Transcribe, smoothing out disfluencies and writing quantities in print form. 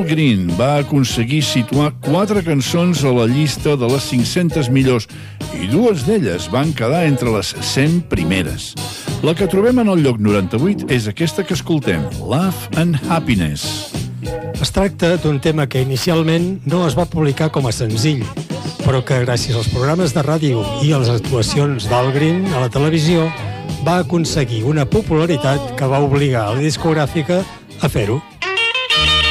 Al Green va aconseguir situar 4 cançons a la llista de les 500 millors i 2 d'elles van quedar entre les 100 primeres. La que trobem en el lloc 98 és aquesta que escoltem, Love and Happiness. Es tracta d'un tema que inicialment no es va publicar com a senzill, però que gràcies als programes de ràdio i a les actuacions d'Al Green a la televisió va aconseguir una popularitat que va obligar a la discogràfica a fer-ho.